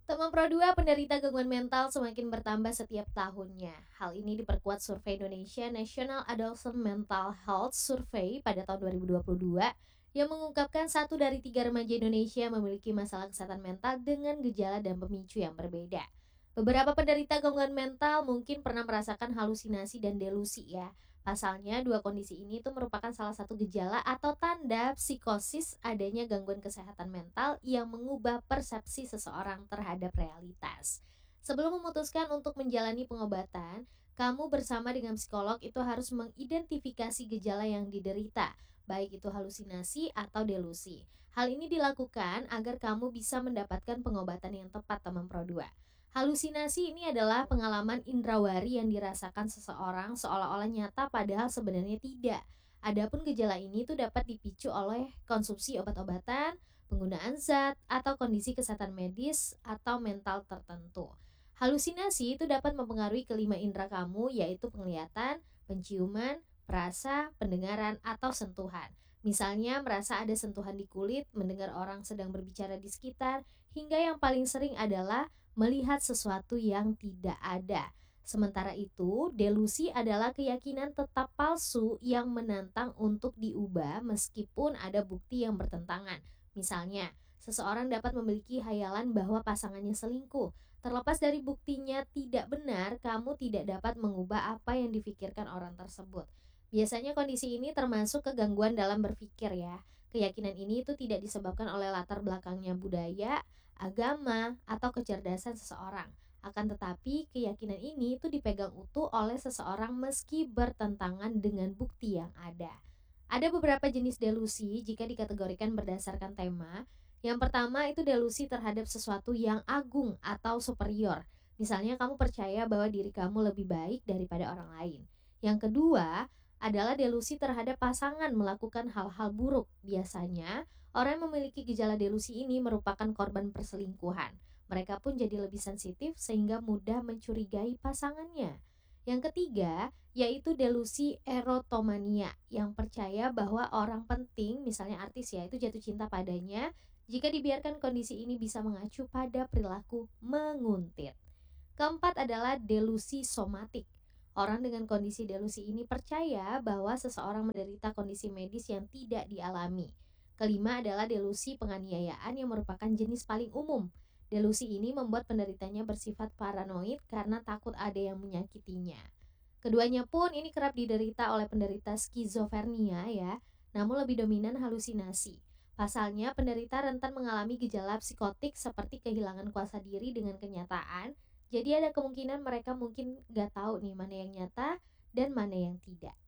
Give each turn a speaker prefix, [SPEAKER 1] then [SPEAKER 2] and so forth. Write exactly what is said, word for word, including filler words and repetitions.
[SPEAKER 1] Teman Pro dua penderita gangguan mental semakin bertambah setiap tahunnya. Hal ini diperkuat survei Indonesia National Adolescent Mental Health Survey pada tahun dua ribu dua puluh dua yang mengungkapkan satu dari tiga remaja Indonesia memiliki masalah kesehatan mental dengan gejala dan pemicu yang berbeda. Beberapa penderita gangguan mental mungkin pernah merasakan halusinasi dan delusi ya. Pasalnya, dua kondisi ini itu merupakan salah satu gejala atau tanda psikosis adanya gangguan kesehatan mental yang mengubah persepsi seseorang terhadap realitas. Sebelum memutuskan untuk menjalani pengobatan, kamu bersama dengan psikolog itu harus mengidentifikasi gejala yang diderita, baik itu halusinasi atau delusi. Hal ini dilakukan agar kamu bisa mendapatkan pengobatan yang tepat, teman Pro dua. Halusinasi ini adalah pengalaman indrawari yang dirasakan seseorang seolah-olah nyata padahal sebenarnya tidak. Adapun gejala ini tuh dapat dipicu oleh konsumsi obat-obatan, penggunaan zat, atau kondisi kesehatan medis atau mental tertentu. Halusinasi itu dapat mempengaruhi kelima indera kamu, yaitu penglihatan, penciuman, perasa, pendengaran, atau sentuhan. Misalnya merasa ada sentuhan di kulit, mendengar orang sedang berbicara di sekitar, hingga yang paling sering adalah melihat sesuatu yang tidak ada. Sementara itu, delusi adalah keyakinan tetap palsu yang menantang untuk diubah meskipun ada bukti yang bertentangan. Misalnya, seseorang dapat memiliki hayalan bahwa pasangannya selingkuh. Terlepas dari buktinya tidak benar, kamu tidak dapat mengubah apa yang difikirkan orang tersebut. Biasanya kondisi ini termasuk kegangguan dalam berpikir ya. Keyakinan ini itu tidak disebabkan oleh latar belakangnya budaya, agama, atau kecerdasan seseorang. Akan tetapi, keyakinan ini itu dipegang utuh oleh seseorang meski bertentangan dengan bukti yang ada. Ada beberapa jenis delusi jika dikategorikan berdasarkan tema. Yang pertama itu delusi terhadap sesuatu yang agung atau superior. Misalnya kamu percaya bahwa diri kamu lebih baik daripada orang lain. Yang kedua adalah delusi terhadap pasangan melakukan hal-hal buruk. Biasanya, orang yang memiliki gejala delusi ini merupakan korban perselingkuhan. Mereka pun jadi lebih sensitif sehingga mudah mencurigai pasangannya. Yang ketiga, yaitu delusi erotomania, yang percaya bahwa orang penting, misalnya artis ya, itu jatuh cinta padanya jika dibiarkan kondisi ini bisa mengacu pada perilaku menguntit. Keempat adalah delusi somatik. Orang dengan kondisi delusi ini percaya bahwa seseorang menderita kondisi medis yang tidak dialami. Kelima adalah delusi penganiayaan yang merupakan jenis paling umum. Delusi ini membuat penderitanya bersifat paranoid karena takut ada yang menyakitinya. Keduanya pun ini kerap diderita oleh penderita skizofrenia ya, namun lebih dominan halusinasi. Pasalnya penderita rentan mengalami gejala psikotik seperti kehilangan kuasa diri dengan kenyataan. Jadi ada kemungkinan mereka mungkin gak tahu nih mana yang nyata dan mana yang tidak.